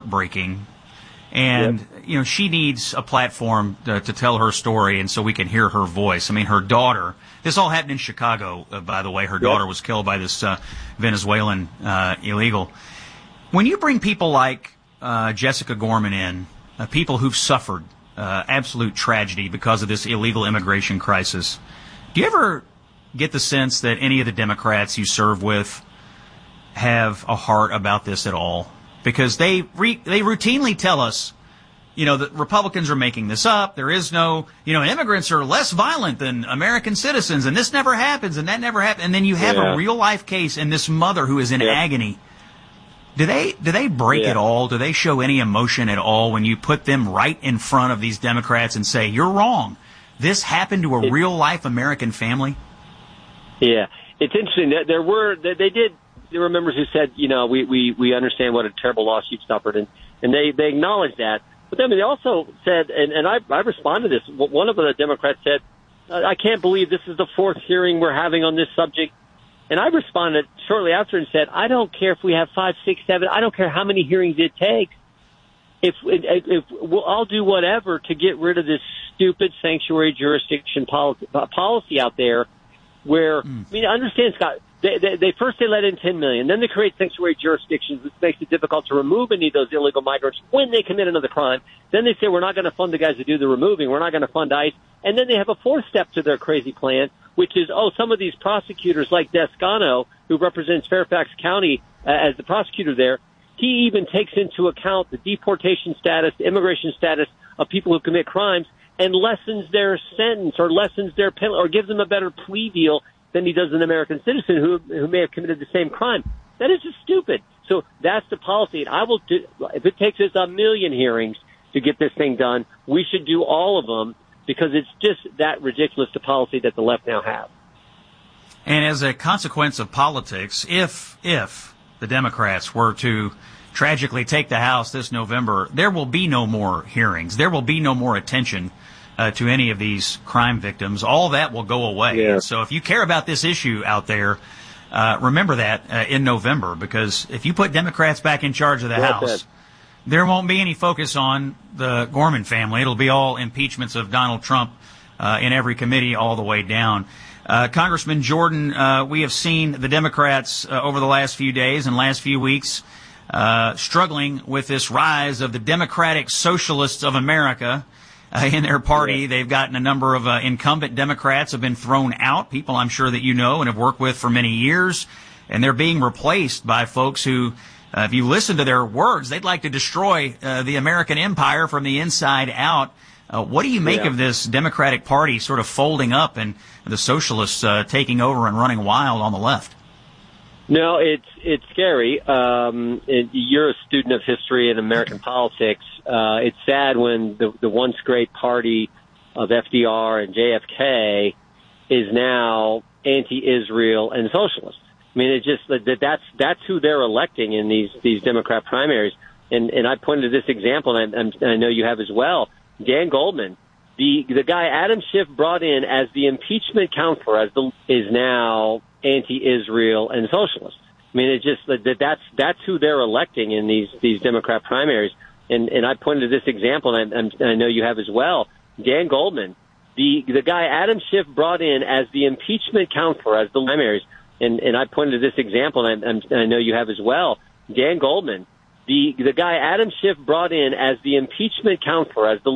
heartbreaking. And, she needs a platform to tell her story, and so we can hear her voice. I mean, her daughter, this all happened in Chicago, by the way. Her daughter was killed by this Venezuelan illegal. When you bring people like Jessica Gorman in, people who've suffered absolute tragedy because of this illegal immigration crisis, do you ever get the sense that any of the Democrats you serve with have a heart about this at all? Because they routinely tell us, that Republicans are making this up. There is no, immigrants are less violent than American citizens, and this never happens, and that never happens. And then you have a real life case and this mother who is in agony. Do they break at all? Do they show any emotion at all when you put them right in front of these Democrats and say, you're wrong? This happened to a real life American family? Yeah, it's interesting. There were members who said, we understand what a terrible loss you've suffered, and they acknowledged that. But then they also said, and I responded to this, one of the Democrats said, I can't believe this is the fourth hearing we're having on this subject. And I responded shortly after and said, I don't care if we have 5, 6, 7, I don't care how many hearings it takes. I'll do whatever to get rid of this stupid sanctuary jurisdiction policy out there where, understand, Scott, they first let in 10 million, then they create sanctuary jurisdictions, which makes it difficult to remove any of those illegal migrants when they commit another crime. Then they say we're not going to fund the guys who do the removing, we're not going to fund ICE, and then they have a fourth step to their crazy plan, which is, some of these prosecutors like Descano, who represents Fairfax County as the prosecutor there, he even takes into account the deportation status, the immigration status of people who commit crimes, and lessens their sentence or lessens their penalty or gives them a better plea deal than he does an American citizen who may have committed the same crime. That is just stupid. So that's the policy. And I will do, if it takes us 1 million hearings to get this thing done, we should do all of them because it's just that ridiculous, the policy that the left now have. And as a consequence of politics, if the Democrats were to tragically take the House this November, there will be no more hearings. There will be no more attention to any of these crime victims. All that will go away. Yeah. So if you care about this issue out there, remember that in November, because if you put Democrats back in charge of the House, there won't be any focus on the Gorman family. It'll be all impeachments of Donald Trump in every committee all the way down. Congressman Jordan, we have seen the Democrats over the last few days and last few weeks struggling with this rise of the Democratic Socialists of America in their party. They've gotten a number of incumbent Democrats have been thrown out, people I'm sure that you know and have worked with for many years, and they're being replaced by folks who, if you listen to their words, they'd like to destroy the American empire from the inside out. What do you make of this Democratic Party sort of folding up and the socialists taking over and running wild on the left? No, it's scary. You're a student of history and American politics. It's sad when the once great party of FDR and JFK is now anti-Israel and socialist. I mean, it's just that's who they're electing in these Democrat primaries. And I pointed to this example, and I know you have as well. Dan Goldman, the guy Adam Schiff brought in as the impeachment counselor, is now anti-Israel and socialist. I mean, it's just that's who they're electing in these Democrat primaries. And I pointed to this example, and I know you have as well. Dan Goldman, the guy Adam Schiff brought in as the impeachment counselor, as the primaries. And I pointed to this example, and I know you have as well. Dan Goldman, the guy Adam Schiff brought in as the impeachment counselor, as the